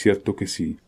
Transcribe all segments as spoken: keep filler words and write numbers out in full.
cierto que sí.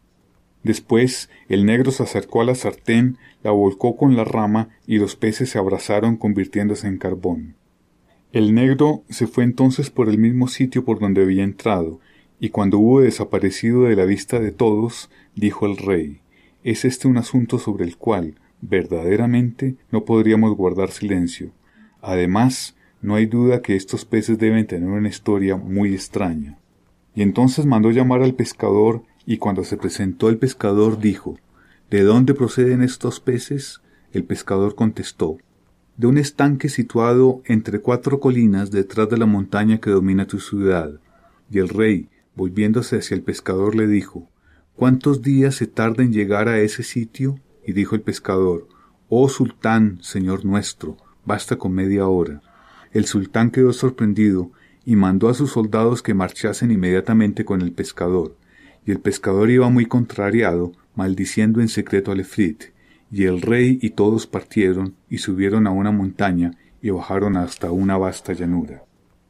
Después el negro se acercó a la sartén, la volcó con la rama y los peces se abrazaron convirtiéndose en carbón. El negro se fue entonces por el mismo sitio por donde había entrado, y cuando hubo desaparecido de la vista de todos, dijo el rey: «Es este un asunto sobre el cual, verdaderamente, no podríamos guardar silencio. Además, no hay duda que estos peces deben tener una historia muy extraña». Y entonces mandó llamar al pescador, y cuando se presentó el pescador dijo: «¿De dónde proceden estos peces?». El pescador contestó: «De un estanque situado entre cuatro colinas detrás de la montaña que domina tu ciudad». Y el rey, volviéndose hacia el pescador, le dijo: «¿Cuántos días se tarda en llegar a ese sitio?». Y dijo el pescador: «Oh sultán, señor nuestro, basta con media hora». El sultán quedó sorprendido y mandó a sus soldados que marchasen inmediatamente con el pescador. Y el pescador iba muy contrariado, maldiciendo en secreto al efrit. Y el rey y todos partieron y subieron a una montaña y bajaron hasta una vasta llanura.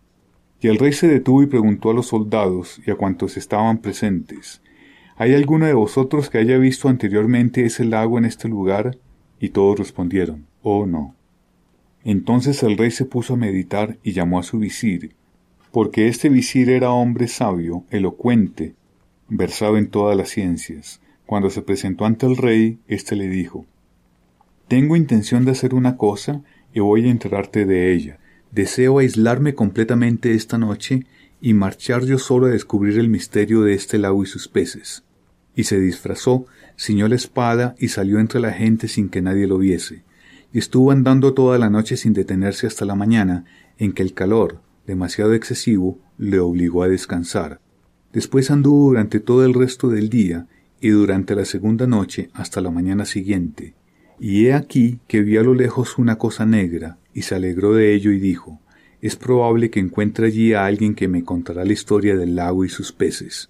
Y el rey se detuvo y preguntó a los soldados y a cuantos estaban presentes: ¿Hay alguno de vosotros que haya visto anteriormente ese lago en este lugar? Y todos respondieron: «Oh, no». Entonces el rey se puso a meditar y llamó a su visir, porque este visir era hombre sabio, elocuente, versado en todas las ciencias. Cuando se presentó ante el rey, éste le dijo: «Tengo intención de hacer una cosa y voy a enterarte de ella. Deseo aislarme completamente esta noche y marchar yo solo a descubrir el misterio de este lago y sus peces». Y se disfrazó, ciñó la espada y salió entre la gente sin que nadie lo viese. Y estuvo andando toda la noche sin detenerse hasta la mañana, en que el calor, demasiado excesivo, le obligó a descansar. Después anduvo durante todo el resto del día y durante la segunda noche hasta la mañana siguiente. Y he aquí que vio a lo lejos una cosa negra, y se alegró de ello y dijo: «Es probable que encuentre allí a alguien que me contará la historia del lago y sus peces».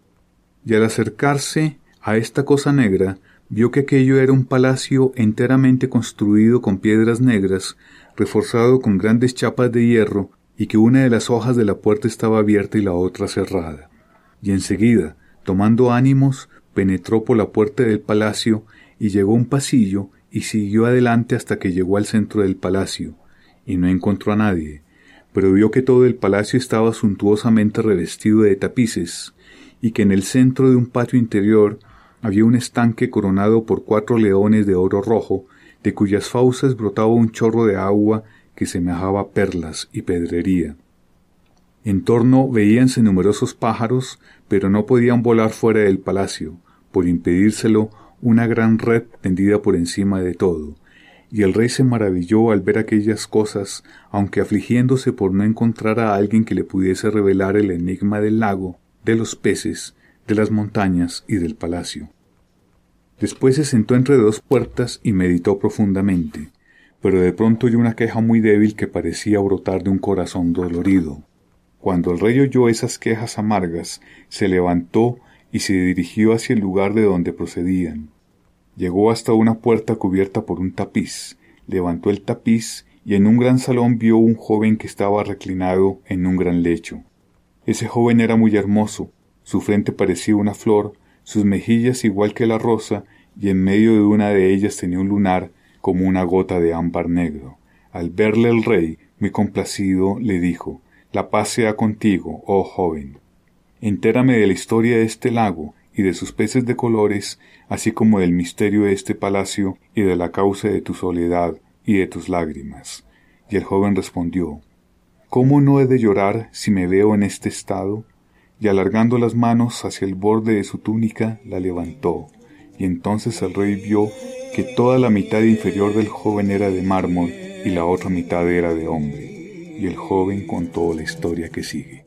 Y al acercarse a esta cosa negra, vio que aquello era un palacio enteramente construido con piedras negras, reforzado con grandes chapas de hierro, y que una de las hojas de la puerta estaba abierta y la otra cerrada. Y enseguida, tomando ánimos, penetró por la puerta del palacio y llegó a un pasillo y siguió adelante hasta que llegó al centro del palacio, y no encontró a nadie, pero vio que todo el palacio estaba suntuosamente revestido de tapices, y que en el centro de un patio interior había un estanque coronado por cuatro leones de oro rojo, de cuyas fauces brotaba un chorro de agua que semejaba perlas y pedrería. En torno veíanse numerosos pájaros, pero no podían volar fuera del palacio, por impedírselo una gran red tendida por encima de todo. Y el rey se maravilló al ver aquellas cosas, aunque afligiéndose por no encontrar a alguien que le pudiese revelar el enigma del lago, de los peces, de las montañas y del palacio. Después se sentó entre dos puertas y meditó profundamente, pero de pronto oyó una queja muy débil que parecía brotar de un corazón dolorido. Cuando el rey oyó esas quejas amargas, se levantó y se dirigió hacia el lugar de donde procedían. Llegó hasta una puerta cubierta por un tapiz, levantó el tapiz y en un gran salón vio un joven que estaba reclinado en un gran lecho. Ese joven era muy hermoso, su frente parecía una flor, sus mejillas igual que la rosa, y en medio de una de ellas tenía un lunar como una gota de ámbar negro. Al verle el rey, muy complacido, le dijo: «La paz sea contigo, oh joven. Entérame de la historia de este lago y de sus peces de colores, así como del misterio de este palacio y de la causa de tu soledad y de tus lágrimas». Y el joven respondió: «¿Cómo no he de llorar si me veo en este estado?». Y alargando las manos hacia el borde de su túnica, la levantó, y entonces el rey vio que toda la mitad inferior del joven era de mármol y la otra mitad era de hombre. Y el joven contó la historia que sigue.